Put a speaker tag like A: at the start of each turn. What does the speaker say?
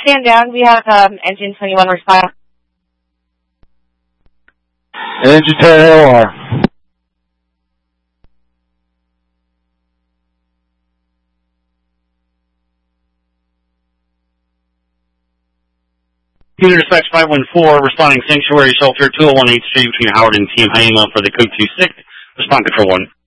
A: Stand down. We have engine 21 respond.
B: Engine 10 LR.
C: Unit Dispatch 514, responding Sanctuary Shelter 201 8th Street between Howard and Team Haima for the code 26. Respond Control 1.